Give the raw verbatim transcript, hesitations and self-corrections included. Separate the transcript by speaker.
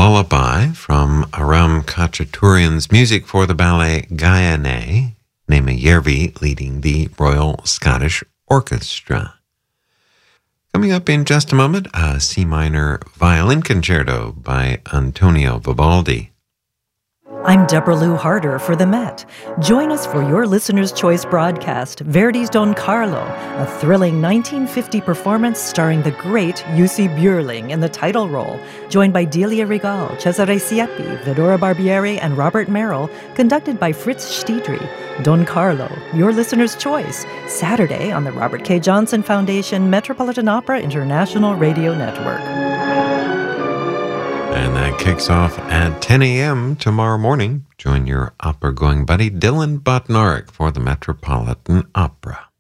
Speaker 1: Lullaby from Aram Khachaturian's music for the ballet Gayane, Nema Järvi leading the Royal Scottish Orchestra. Coming up in just a moment, a C minor violin concerto by Antonio Vivaldi.
Speaker 2: I'm Deborah Lou Harder for the Met. Join us for your Listener's Choice broadcast, Verdi's Don Carlo, a thrilling nineteen fifty performance starring the great Jussi Björling in the title role, joined by Delia Regal, Cesare Siepi, Vidora Barbieri, and Robert Merrill, conducted by Fritz Stiedry. Don Carlo, your Listener's Choice, Saturday on the Robert K. Johnson Foundation Metropolitan Opera International Radio Network.
Speaker 1: And that kicks off at ten a.m. tomorrow morning. Join your opera-going buddy Dylan Botnarek for the Metropolitan Opera.